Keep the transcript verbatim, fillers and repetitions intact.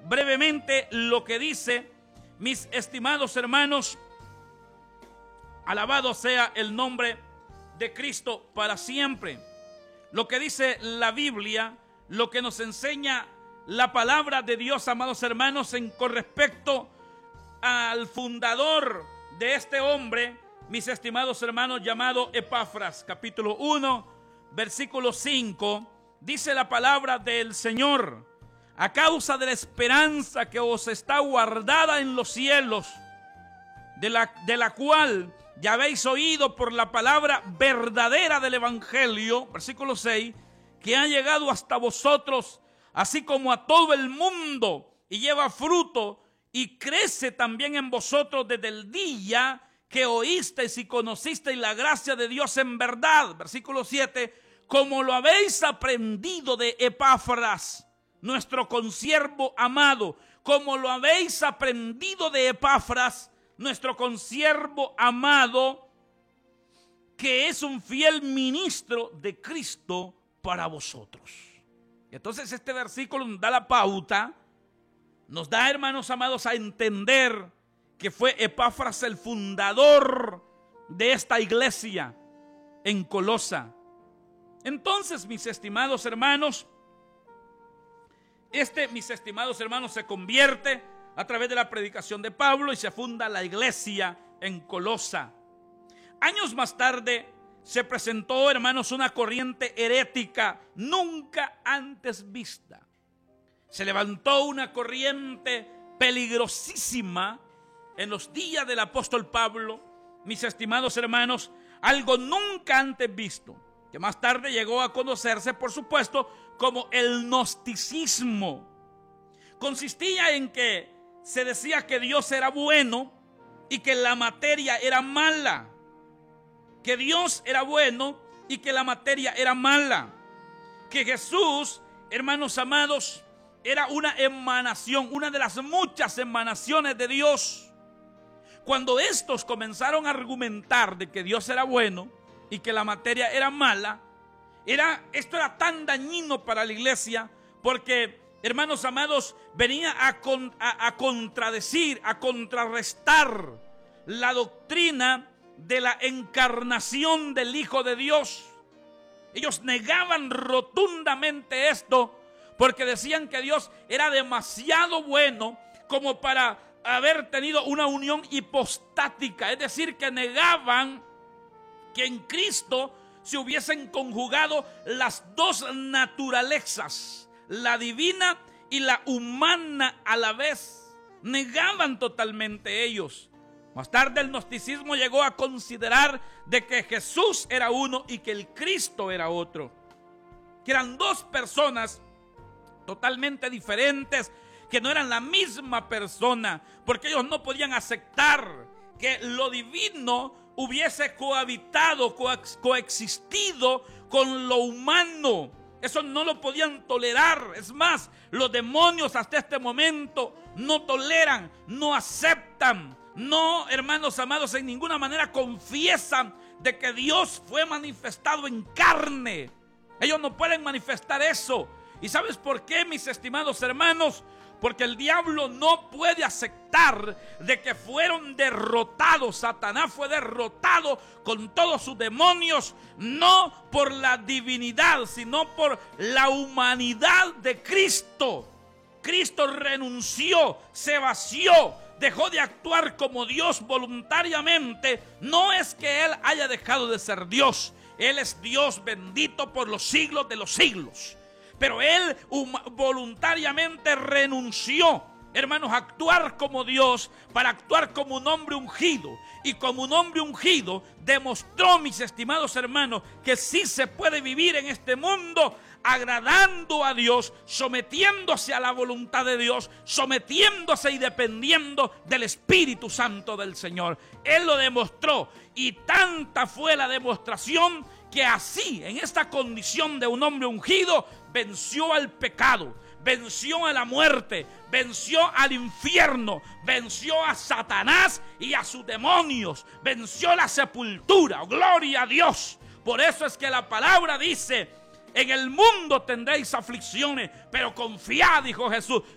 brevemente lo que dice, mis estimados hermanos. Alabado sea el nombre de Cristo para siempre. Lo que dice la Biblia, lo que nos enseña la palabra de Dios, amados hermanos, en con respecto al fundador de este hombre, mis estimados hermanos, llamado Epafras, capítulo uno, versículo cinco, dice la palabra del Señor: a causa de la esperanza que os está guardada en los cielos, de la, de la cual ya habéis oído por la palabra verdadera del Evangelio, versículo seis, que ha llegado hasta vosotros, así como a todo el mundo, y lleva fruto, y crece también en vosotros desde el día que oísteis y conocisteis la gracia de Dios en verdad. Versículo siete, como lo habéis aprendido de Epafras, nuestro consiervo amado, como lo habéis aprendido de Epafras, nuestro consiervo amado, que es un fiel ministro de Cristo para vosotros. Entonces este versículo nos da la pauta, nos da, hermanos amados, a entender que fue Epafras el fundador de esta iglesia en Colosa. Entonces, mis estimados hermanos, este, mis estimados hermanos, se convierte a través de la predicación de Pablo y se funda la iglesia en Colosa. Años más tarde se presentó, hermanos, una corriente herética nunca antes vista. Se levantó una corriente peligrosísima en los días del apóstol Pablo, mis estimados hermanos, algo nunca antes visto, que más tarde llegó a conocerse, por supuesto, como el gnosticismo. Consistía en que se decía que Dios era bueno y que la materia era mala. Que Dios era bueno y que la materia era mala. Que Jesús, hermanos amados, era una emanación, una de las muchas emanaciones de Dios. Cuando estos comenzaron a argumentar de que Dios era bueno y que la materia era mala, era, esto era tan dañino para la iglesia porque, hermanos amados, venía a, con, a, a contradecir, a contrarrestar la doctrina de la encarnación del Hijo de Dios. Ellos negaban rotundamente esto porque decían que Dios era demasiado bueno como para haber tenido una unión hipostática, es decir, que negaban que en Cristo se hubiesen conjugado las dos naturalezas, la divina y la humana a la vez. Negaban totalmente ellos. Más tarde el gnosticismo llegó a considerar de que Jesús era uno y que el Cristo era otro, que eran dos personas totalmente diferentes, que no eran la misma persona, porque ellos no podían aceptar que lo divino hubiese cohabitado, coex, coexistido con lo humano. Eso no lo podían tolerar. Es más, los demonios hasta este momento no toleran, no aceptan, no, hermanos amados, en ninguna manera confiesan de que Dios fue manifestado en carne. Ellos no pueden manifestar eso. ¿Y sabes por qué, mis estimados hermanos? Porque el diablo no puede aceptar de que fueron derrotados. Satanás fue derrotado con todos sus demonios, no por la divinidad, sino por la humanidad de Cristo. Cristo renunció, se vació, dejó de actuar como Dios voluntariamente. No es que Él haya dejado de ser Dios. Él es Dios bendito por los siglos de los siglos. Pero Él voluntariamente renunció, hermanos, a actuar como Dios para actuar como un hombre ungido. Y como un hombre ungido demostró, mis estimados hermanos, que sí se puede vivir en este mundo agradando a Dios, sometiéndose a la voluntad de Dios, sometiéndose y dependiendo del Espíritu Santo del Señor. Él lo demostró, y tanta fue la demostración que así, en esta condición de un hombre ungido, venció al pecado, venció a la muerte, venció al infierno, venció a Satanás y a sus demonios, venció la sepultura. ¡Gloria a Dios! Por eso es que la palabra dice: en el mundo tendréis aflicciones, pero confiad, dijo Jesús,